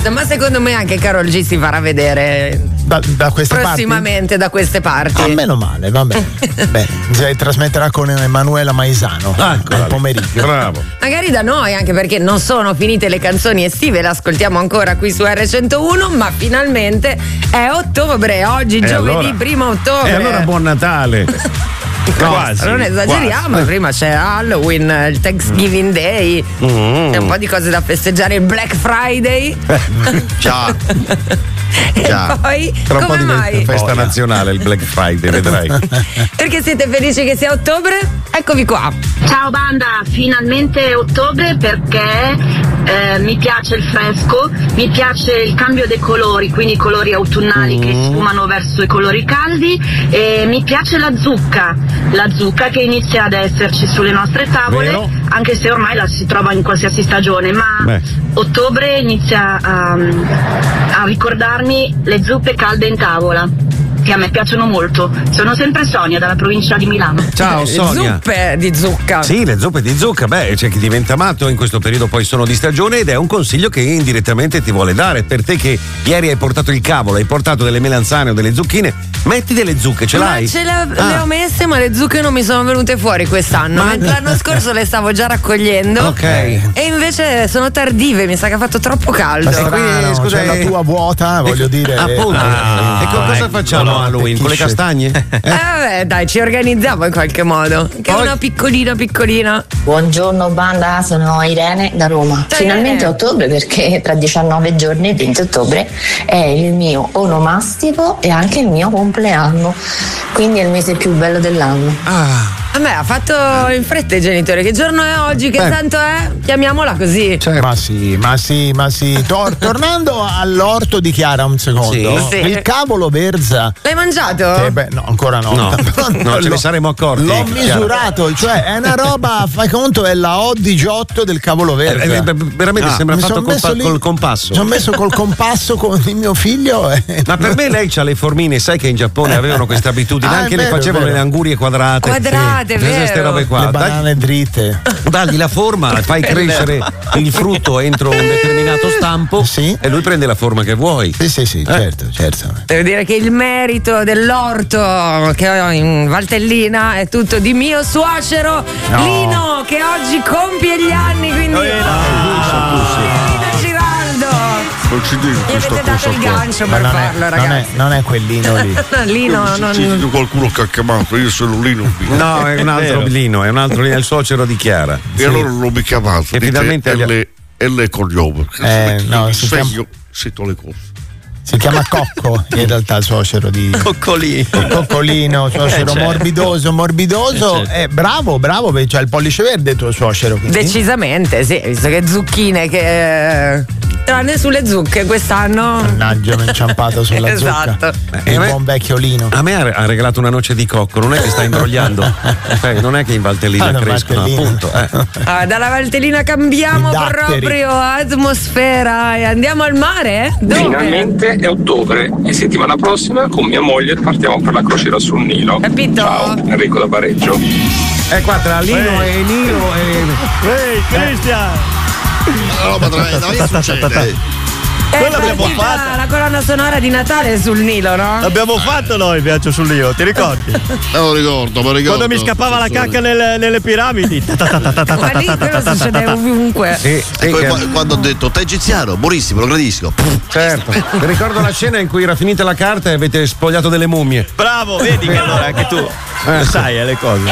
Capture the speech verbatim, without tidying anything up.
basta, ma secondo me anche Karol G si farà vedere da, da queste prossimamente parti? da queste parti. Ah, meno male, va bene. Bene, si trasmetterà con Emanuela Maisano ah, nel pomeriggio. Bravo. Magari da noi, anche perché non sono finite le canzoni estive, le ascoltiamo ancora qui su erre centouno, ma finalmente è ottobre, oggi e giovedì allora, primo ottobre. E allora buon Natale. No, quasi, non esageriamo, quasi. Prima c'è Halloween, il Thanksgiving Day, mm. c'è un po' di cose da festeggiare, il Black Friday. Ciao. E Già. poi Tra un po' come diventa mai? festa nazionale il Black Friday, vedrai. Perché siete felici che sia ottobre? Eccovi qua. Ciao banda, finalmente è ottobre perché eh, mi piace il fresco, mi piace il cambio dei colori, quindi i colori autunnali mm. che sfumano verso i colori caldi, e mi piace la zucca, la zucca che inizia ad esserci sulle nostre tavole. Vero? Anche se ormai la si trova in qualsiasi stagione, ma Beh. ottobre inizia a, a ricordarmi le zuppe calde in tavola, che a me piacciono molto. Sono sempre Sonia dalla provincia di Milano. Ciao Sonia. Zuppe di zucca. Sì, le zuppe di zucca, beh, c'è chi diventa matto, in questo periodo poi sono di stagione, ed è un consiglio che indirettamente ti vuole dare. Per te che ieri hai portato il cavolo, hai portato delle melanzane o delle zucchine, metti delle zucche, ce ma l'hai? ce le, ah. le ho messe, ma le zucche non mi sono venute fuori quest'anno. Ma... L'anno scorso le stavo già raccogliendo. Ok. E invece sono tardive, mi sa che ha fatto troppo caldo. Ma quindi, scusa, cioè, la tua vuota, voglio dire. Appunto. Ah, e con cosa ecco, facciamo no, Halloween? Con le attecchisce. castagne? Eh vabbè, dai, ci organizziamo in qualche modo. Che è Poi- una piccolina piccolina. Buongiorno banda, sono Irene da Roma. Ciao, Finalmente Irene. ottobre, perché tra diciannove giorni, il venti ottobre, è il mio onomastico e anche il mio compleanno. Quindi è il mese più bello dell'anno. Ah. A me ha fatto in fretta i genitori. Che giorno è oggi? Che Beh. santo è? Chiamiamola così. Cioè, Ma sì, ma sì, ma sì. Tor- tornando all'orto di Chiara un secondo. Sì. Sì. Il cavolo verza. L'hai mangiato? Eh beh, no, ancora no. No, Però no, ce ne saremmo accorti, L'ho Chiara. misurato, cioè è una roba, fai conto, è la O diciotto del cavolo eh, verza. eh, beh, veramente Ah, sembra mi fatto son col, messo pa- lì- col compasso. Mi sono messo col compasso con il mio figlio. E... Ma per me lei c'ha le formine, sai che in Giappone avevano questa abitudine, Ah, è anche vero, le facevano è vero. le angurie quadrate. Quadrate, Sì. vero. Queste robe qua. Le banane dritte. Dai- Dagli la forma, fai crescere il frutto entro un determinato stampo, Sì. e lui prende la forma che vuoi. Sì, sì, sì, certo, certo. Devo dire che il merito dell'orto che ho in Valtellina è tutto di mio suocero No. Lino, che oggi compie gli anni, quindi Lino Giraldo. Non ci dico Gli questa avete dato cosa il qua. gancio Ma per non è, farlo, non, è, ragazzi. non è quellino lì. Lino Io non... sentito qualcuno che ha chiamato, io sono Lino B. No, è un altro Lino, è un altro Lino, è il suocero di Chiara. E allora non mi chiamato. E finalmente e agli- le, e le cognome. Eh, no, si chiama- io sento le cose. Si chiama Cocco, in realtà il suocero di Coccolino. Coccolino, suocero certo. morbidoso, morbidoso. Eh, bravo, bravo, perché c'ha il pollice verde il tuo suocero. quindi. Decisamente, sì, visto che zucchine che... Tranne sulle zucche quest'anno. Mannaggia, mi ho inciampato sulla Esatto. zucca. Eh, Il a me- buon vecchio Lino. A me ha ha regalato una noce di cocco, non è che sta imbrogliando. Cioè, non è che in Valtellina Ah, no, crescono, Valtellina. appunto. eh. Ah, dalla Valtellina cambiamo I datteri. proprio atmosfera e andiamo al mare? Dove? Finalmente è ottobre e settimana prossima con mia moglie partiamo per la crociera sul Nilo. Capito? Ciao, Enrico da Bareggio. Eh, qua tra Lino e Nilo e... Ehi, Cristian! La roba tra me, succede. Eh, Quello l'abbiamo partita fatto. la colonna sonora di Natale sul Nilo, no? L'abbiamo fatto noi il viaggio sul Nilo, ti ricordi? Me lo ricordo, me lo ricordo. Quando mi scappava la cacca nelle, nelle piramidi. Ma lì quello succede ovunque. Sì, sì, E poi che- qua- quando ho detto te egiziano, buonissimo, lo gradisco. certo. Ricordo la scena in cui era finita la carta e avete spogliato delle mummie. Bravo, vedi che allora anche tu Eh. sai eh, le cose.